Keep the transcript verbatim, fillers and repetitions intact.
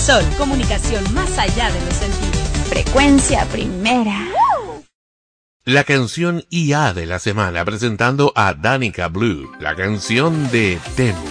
Sol, comunicación más allá de los sentidos. Frecuencia primera. La canción I A de la semana, presentando a Danica Blue, la canción de Temu.